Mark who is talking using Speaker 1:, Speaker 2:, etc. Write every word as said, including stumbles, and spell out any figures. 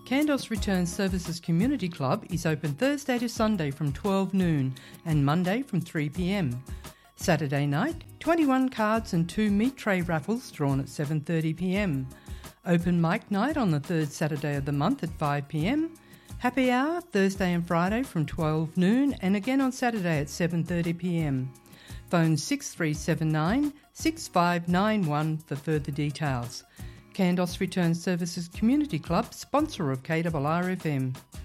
Speaker 1: Kandos Return Services Community Club is open Thursday to Sunday from twelve noon and Monday from three p m. Saturday night, twenty-one cards and two meat tray raffles drawn at seven thirty p m. Open mic night on the third Saturday of the month at five p m. Happy hour Thursday and Friday from twelve noon and again on Saturday at seven thirty p m. Phone six three seven nine, six five nine one for further details. Kandos Return Services Community Club, sponsor of K R R F M.